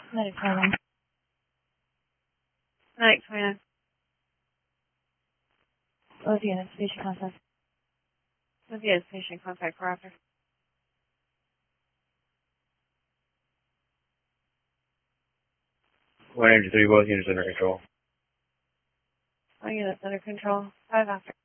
Medic 29. Medic 29. Both units, patient contact. Both units, patient contact for after. One energy 3, both units under control. All units under control. 5 after.